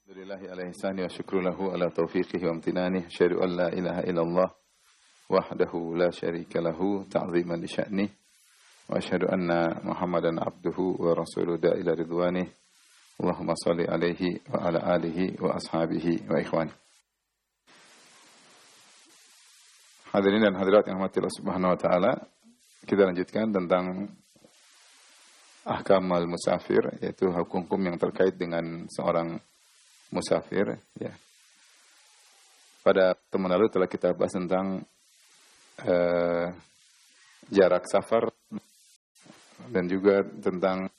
Alhamdulillahi ala ihsani wa syukru lahu ala taufiqihi wa amtinani. Asyhadu an la ilaha illallah wahdahu la syarika lahu ta'ziman li sya'ni. Wa asyhadu anna Muhammadan abduhu wa rasuluhu ila ridwani. Allahumma salli alaihi wa ala alihi wa ashabihi wa ikhwani. Hadirin dan hadirat yang rahmati Allah Subhanahu wa taala, kita lanjutkan tentang ahkam al-musafir, yaitu hukum-hukum yang terkait dengan seorang musafir, ya. Pada teman lalu telah kita bahas tentang jarak safar dan juga tentang